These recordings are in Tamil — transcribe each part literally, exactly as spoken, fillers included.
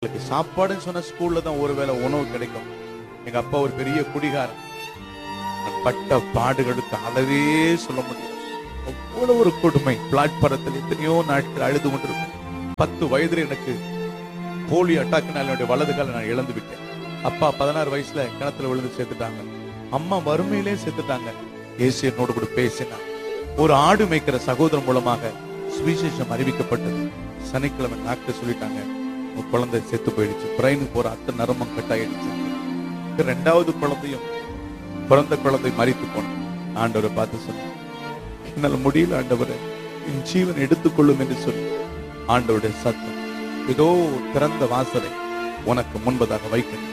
சாப்பாடுன்னு சொன்ன ஸ்கூல்ல தான் ஒருவேளை உணவு கிடைக்கும். எங்க அப்பா ஒரு பெரிய குடிகாரன். பட்ட பாடுகளுக்கு அளவே சொல்ல முடியும். அவ்வளவு ஒரு கொடுமை. பிளாட்பாரத்தில் எத்தனையோ நாட்கள் அழுது கொண்டிருக்கும். பத்து வயதுல எனக்கு போலியோ அட்டாக்குனால என்னுடைய வலது காலை நான் இழந்து விட்டேன். அப்பா பதினாறு வயசுல கிணத்துல விழுந்து சேர்த்துட்டாங்க. அம்மா வறுமையிலே சேர்த்துட்டாங்க. இயேசு என்னோடு கூட பேசினார். ஒரு ஆடு மேய்க்கிற சகோதரன் மூலமாக சுவிசேஷம் அறிவிக்கப்பட்டது. சனிக்கிழமை டாக்டர் சொல்லிட்டாங்க, உங்க குழந்தை செத்து போயிடுச்சு, பிரெயினுக்கு போற அத்தனை நரம்பம் கட்டாயிடுச்சு. ரெண்டாவது குழந்தையும் பிறந்த குழந்தை மரித்து போனோம். ஆண்டவரை பார்த்து சொன்ன, என்னால் முடியல ஆண்டவரை, என் ஜீவன் எடுத்துக்கொள்ளும் என்று சொல்லி ஆண்டவருடைய சத்தம், இதோ திறந்த வாசலை உனக்கு முன்பதாக வைக்கணும்.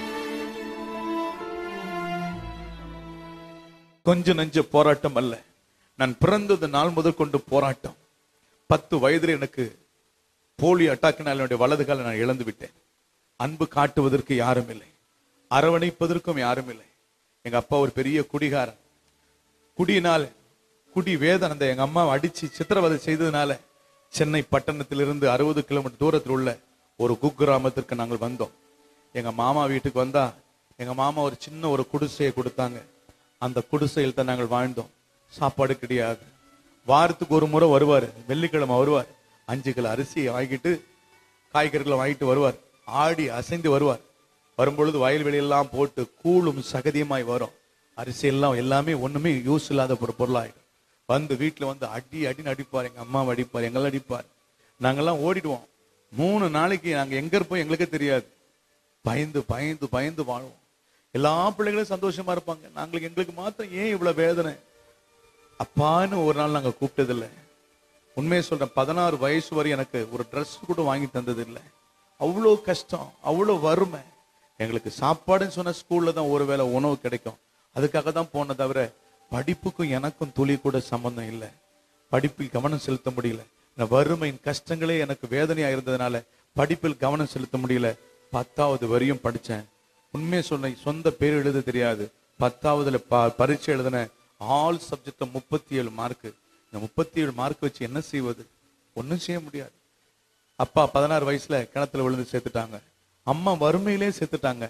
கொஞ்ச நஞ்ச போராட்டம் அல்ல. நான் பிறந்தது நாள் முதல் கொண்டு போராட்டம். பத்து வயதில் எனக்கு போலியோ அட்டாக்கினால் என்னுடைய வலது காலை நான் இழந்து விட்டேன். அன்பு காட்டுவதற்கு யாரும் இல்லை, அரவணைப்பதற்கும் யாரும் இல்லை. எங்க அப்பா ஒரு பெரிய குடிகாரன். குடியினால் குடி வேதனை அந்த எங்க அம்மாவை அடிச்சு சித்திரவதை செய்ததுனால சென்னை பட்டணத்திலிருந்து அறுபது கிலோமீட்டர் தூரத்தில் உள்ள ஒரு குக்கிராமத்திற்கு நாங்கள் வந்தோம். எங்க மாமா வீட்டுக்கு வந்தா எங்க மாமா ஒரு சின்ன ஒரு குடிசையை கொடுத்தாங்க. அந்த குடிசையில் தான் நாங்கள் வாழ்ந்தோம். சாப்பாடு கிடையாது. வாரத்துக்கு ஒரு முறை வருவார், வெள்ளிக்கிழமை வருவார். அஞ்சு கிலோ அரிசியை வாங்கிட்டு காய்கறிகளை வாங்கிட்டு வருவார். ஆடி அசைந்து வருவார். வரும்பொழுது வயல்வெளியெல்லாம் போட்டு கூழும் சகதியுமாய் வரும். அரிசி எல்லாம் எல்லாமே ஒண்ணுமே யூஸ் இல்லாத ஒரு பொருளாயிடும். வந்து வீட்டுல வந்து அடி அடின்னு அடிப்பார். எங்க அம்மாவை அடிப்பார், எங்களை அடிப்பார். நாங்கெல்லாம் ஓடிடுவோம். மூணு நாளைக்கு நாங்க எங்க இருப்போம் எங்களுக்கே தெரியாது. பயந்து பயந்து பயந்து வாழ்வோம். எல்லா பிள்ளைகளும் சந்தோஷமா இருப்பாங்க. நாங்களுக்கு எங்களுக்கு மாத்திரம் ஏன் இவ்வளவு வேதனை? அப்பான்னு ஒரு நாள் நாங்க கூப்பிட்டதில்லை. உண்மையை சொல்றேன், பதினாறு வயசு வரை எனக்கு ஒரு ட்ரெஸ் கூட வாங்கி தந்தது இல்லை. அவ்வளோ கஷ்டம், அவ்வளோ வறுமை. எங்களுக்கு சாப்பாடுன்னு சொன்ன ஸ்கூல்ல தான் ஒருவேளை உணவு கிடைக்கும். அதுக்காக தான் போன தவிர படிப்புக்கும் எனக்கும் துளி கூட சம்பந்தம் இல்லை. படிப்பில் கவனம் செலுத்த முடியல. வறுமையின் கஷ்டங்களே எனக்கு வேதனையா இருந்ததுனால படிப்பில் கவனம் செலுத்த முடியல. பத்தாவது வரையும் படிச்சேன். உண்மையை சொன்ன, சொந்த பேர் எழுத தெரியாது. பத்தாவதுல பரீட்சை எழுதின ஆல் சப்ஜெக்ட் முப்பத்தி ஏழு மார்க்கு. இந்த முப்பத்தி ஏழு மார்க் வச்சு என்ன செய்வது? ஒன்றும் செய்ய முடியாது. அப்பா பதினாறு வயசுல கிணத்துல விழுந்து சேர்த்துட்டாங்க. அம்மா வறுமையிலே சேர்த்துட்டாங்க.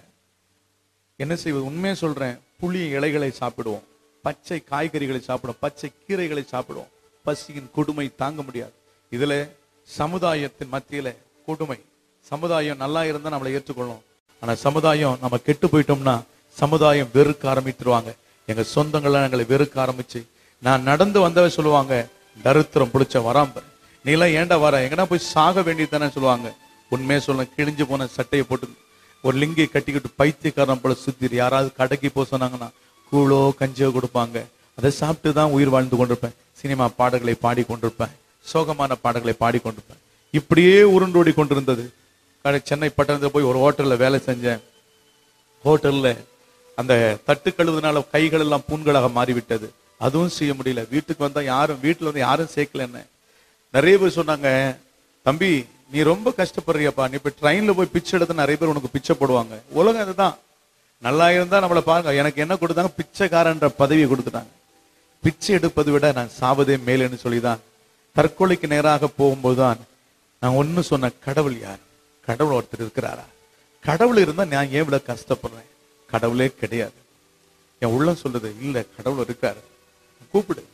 என்ன செய்வது? உண்மையை சொல்றேன், புளி இலைகளை சாப்பிடுவோம், பச்சை காய்கறிகளை சாப்பிடுவோம், பச்சை கீரைகளை சாப்பிடுவோம். பசியின் கொடுமை தாங்க முடியாது. இதுல சமுதாயத்தின் மத்தியில கொடுமை. சமுதாயம் நல்லா இருந்தா நம்மளை ஏற்றுக்கொள்ளும். ஆனா சமுதாயம் நம்ம கெட்டு போயிட்டோம்னா சமுதாயம் வெறுக்க ஆரம்பித்துருவாங்க. எங்க சொந்தங்கள்லாம் எங்களை வெறுக்க ஆரம்பிச்சு, நான் நடந்து வந்தவ சொல்லுவாங்க, தரித்திரம் பிடிச்ச வராம்பர், நீ எல்லாம் ஏண்டா வர, எங்கன்னா போய் சாக வேண்டியதானே சொல்லுவாங்க. உண்மையை சொல்ல, கிழிஞ்சு போன சட்டையை போட்டு ஒரு லிங்கை கட்டிக்கிட்டு பைத்தியக்காரன் போல சுத்திரு. யாராவது கடைக்கு போக சொன்னாங்கன்னா கூழோ கஞ்சியோ கொடுப்பாங்க. அதை சாப்பிட்டு தான் உயிர் வாழ்ந்து கொண்டிருப்பேன். சினிமா பாடல்களை பாடி கொண்டிருப்பேன், சோகமான பாடல்களை பாடி கொண்டிருப்பேன். இப்படியே உருண்டோடி கொண்டிருந்தது. சென்னை பட்டணத்தில் போய் ஒரு ஹோட்டல்ல வேலை செஞ்சேன். ஹோட்டல்ல அந்த தட்டு கழுவுனால கைகள் எல்லாம் பூண்களாக மாறிவிட்டது. அதுவும் செய்ய முடியல. வீட்டுக்கு வந்தா யாரும் வீட்டுல வந்து யாரும் சேர்க்கல. என்ன நிறைய பேர் சொன்னாங்க, தம்பி நீ ரொம்ப கஷ்டப்படுறியப்பா, நீ இப்ப ட்ரெயின்ல போய் பிச்சை எடுத்து நிறைய பேர் உனக்கு பிச்சை போடுவாங்க. உலகம் இதுதான். நல்லா இருந்தா நம்மளை பாருங்க. எனக்கு என்ன கொடுத்தாங்க? பிச்சைக்காரன்ற பதவியை கொடுத்துட்டாங்க. பிச்சை எடுப்பதை விட நான் சாவதே மேலேன்னு சொல்லிதான் தற்கொலைக்கு நேராக போகும்போதுதான் நான் ஒன்னு சொன்ன, கடவுள் யார்? கடவுள் ஒருத்தர் இருக்கிறாரா? கடவுள் இருந்தா நான் ஏன் இவ்வளவு கஷ்டப்படுறேன்? கடவுளே கிடையாது. என் உள்ளம் சொல்லுது, இல்ல கடவுள் இருக்காரு, கூப்பிடு.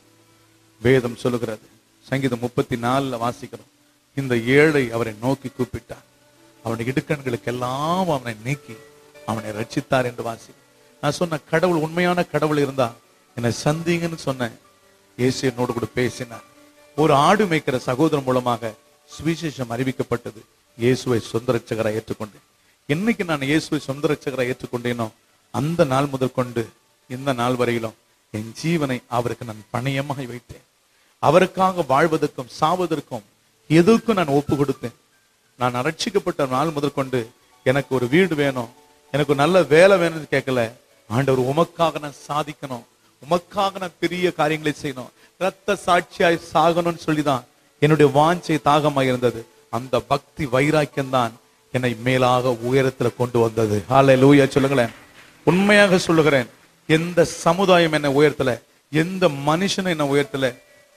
வேதம் சொல்லுகிறது, சங்கீதம் முப்பத்தி நாலுல வாசிக்கிறோம், இந்த ஏழை அவரை நோக்கி கூப்பிட்டார், அவனுடைய இடுக்கண்களுக்கு எல்லாம் அவனை நீக்கி அவனை ரட்சித்தார் என்று வாசி. நான் சொன்ன, கடவுள் உண்மையான கடவுள் இருந்தா என்னை சந்திங்கன்னு சொன்னேன். இயேசு என்னோடு கூட பேசினார். ஒரு ஆடு மேய்க்கிற சகோதரன் மூலமாக சுவிசேஷம் அறிவிக்கப்பட்டது. இயேசுவை சொந்த ரட்சகராய் ஏற்றுக்கொண்டேன். என்னைக்கு நான் இயேசுவை சொந்த ரட்சகராய் ஏற்றுக்கொண்டேனோ அந்த நாள் முதல் கொண்டு இந்த நாள் வரையிலும் என் ஜீவனை அவருக்கு நான் பணியமாக வைத்தேன். அவருக்காக வாழ்வதற்கும் சாவதற்கும் எதுக்கும் நான் ஒப்பு கொடுத்தேன். நான் ரட்சிக்கப்பட்ட நாள் முதல் கொண்டு எனக்கு ஒரு வீடு வேணும், எனக்கு ஒரு நல்ல வேலை வேணும்னு கேட்கல. ஆண்டவர், உமக்காக நான் சாதிக்கணும், உமக்காக நான் பெரிய காரியங்களை செய்யணும், ரத்த சாட்சியாய் சாகணும்னு சொல்லிதான் என்னுடைய வாஞ்சை தாகமாக இருந்தது. அந்த பக்தி வைராக்கியம் தான் என்னை மேலாக உயரத்துல கொண்டு வந்தது. ஹல்லேலூயா சொல்லுங்களேன். உண்மையாக சொல்லுகிறேன், எந்த சமுதாயம் என்னை உயர்த்தல, எந்த மனுஷனும் என்னை உயர்த்தல,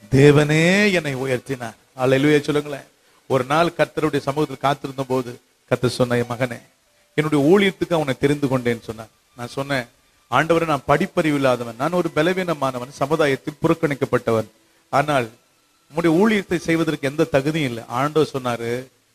தேவனே என்னை உயர்த்தினார். ஹல்லேலூயா சொல்லுங்களேன். ஒரு நாள் கர்த்தருடைய சமூகத்தில் காத்திருந்த போது கர்த்தர் சொன்ன, என் மகனே, என்னுடைய ஊழியத்துக்கு அவனை தெரிந்து கொண்டேன்னு சொன்னார். நான் சொன்னேன், ஆண்டவரை, நான் படிப்பறிவு இல்லாதவன், நான் ஒரு பலவீனமானவன், சமுதாயத்தில் புறக்கணிக்கப்பட்டவன், ஆனால் உங்களுடைய ஊழியத்தை செய்வதற்கு எந்த தகுதியும் இல்லை. ஆண்டவர் சொன்னாரு,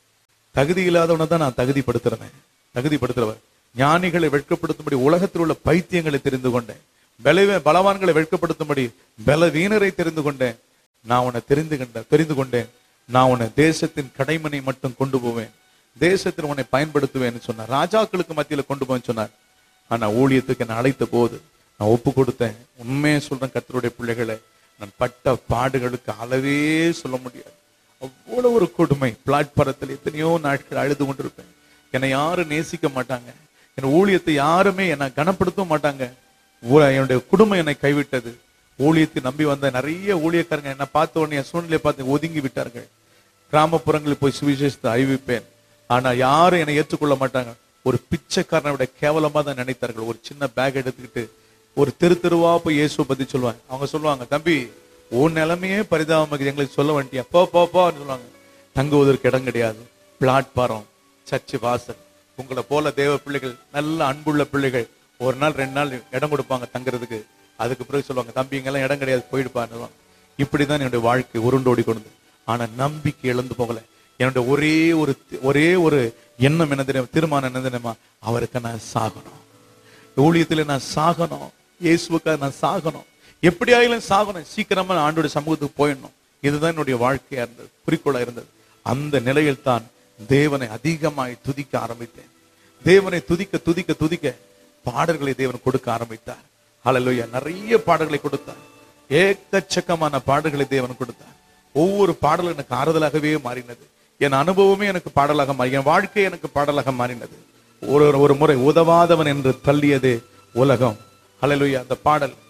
தகுதி இல்லாதவனை தான் நான் தகுதிப்படுத்துறேன், தகுதிப்படுத்துறவர். ஞானிகளை வெட்கப்படுத்தும்படி உலகத்தில் உள்ள பைத்தியங்களை தெரிந்து கொண்டேன், பலவீன பலவான்களை வெட்கப்படுத்தும்படி பலவீனரை தெரிந்து கொண்டேன். நான் உன்னை தெரிந்து கண்ட தெரிந்து கொண்டேன் நான் உன்னை தேசத்தின் கடைமனை மட்டும் கொண்டு போவேன், தேசத்தில் உன்னை பயன்படுத்துவேன்னு சொன்னார். ராஜாக்களுக்கு மத்தியில கொண்டு போவேன்னு சொன்னார். ஆனா ஊழியத்துக்கு என்னை அழைத்த போது நான் ஒப்பு கொடுத்தேன். உண்மையே சொல்றேன், கர்த்தருடைய பிள்ளைகளை, நான் பட்ட பாடுகளுக்கு அளவே சொல்ல முடியாது. அவ்வளவு ஒரு கொடுமை. பிளாட்பாரத்தில் எத்தனையோ நாட்கள் அழுது கொண்டிருப்பேன். என்னை யாரும் நேசிக்க மாட்டாங்க, என் ஊழியத்தை யாருமே என்னை கனப்படுத்த மாட்டாங்க. என்னுடைய குடும்பம் என்னை கைவிட்டது. ஊழியத்தை நம்பி வந்த நிறைய ஊழியக்காரங்க என்னை பார்த்த உடனே என் சூழ்நிலை பார்த்து ஒதுங்கி விட்டார்கள். கிராமப்புறங்களில் போய் சுவிசேஷத்தை அறிவிப்பேன், ஆனா யாரும் என்னை ஏற்றுக்கொள்ள மாட்டாங்க. ஒரு பிச்சைக்காரனை விட கேவலமா தான் நினைத்தார்கள். ஒரு சின்ன பேக் எடுத்துக்கிட்டு ஒரு தெரு தெருவா போய் இயேசுவை பத்தி சொல்லுவாங்க. அவங்க சொல்லுவாங்க, தம்பி, உன் நிலைமையே பரிதாபமாக எங்களுக்கு சொல்ல வேண்டியா, போ போ போன்னு சொல்லுவாங்க. தங்குவதற்கு இடம் கிடையாது, பிளாட்பாரம், சர்ச்சு வாசல். உங்களை போல தேவ பிள்ளைகள், நல்ல அன்புள்ள பிள்ளைகள் ஒரு நாள் ரெண்டு நாள் இடம் கொடுப்பாங்க தங்குறதுக்கு. அதுக்கு பிறகு சொல்லுவாங்க, தம்பி, இங்கெல்லாம் இடம் கிடையாது, போயிடுப்பான்னு. இப்படிதான் என்னுடைய வாழ்க்கை உருண்டோடி கொண்டு. ஆனா நம்பிக்கை இழந்து போகல. என்னுடைய ஒரே ஒரு ஒரே ஒரு எண்ணம் என்ன தெரியுமா, தீர்மானம் என்ன தெரியுமா, அவருக்கு நான் சாகணும், ஊழியத்துல நான் சாகணும், இயேசுவுக்காக நான் சாகணும், எப்படியாயிலும் சாகணும், சீக்கிரமா ஆண்டோட சமூகத்துக்கு போயிடணும். இதுதான் என்னுடைய வாழ்க்கையா இருந்தது, குறிக்கோளா இருந்தது. அந்த நிலையில் தான் தேவனை அதிகமாய் துதிக்க ஆரம்பித்தேன். தேவனை துதிக்க துதிக்க துதிக்க பாடல்களை தேவன் கொடுக்க ஆரம்பித்தார். ஹல்லேலூயா. நிறைய பாடல்களை கொடுத்தார், ஏக்கச்சக்கமான பாடல்களை தேவன் கொடுத்தார். ஒவ்வொரு பாடலும் எனக்கு ஆறுதலாகவே மாறினது. என் அனுபவமே எனக்கு பாடலாக மாறி, என் வாழ்க்கை எனக்கு பாடலாக மாறினது. ஒரு ஒரு முறை உதவாதவன் என்று தள்ளியது உலகம். ஹல்லேலூயா. அந்த பாடல்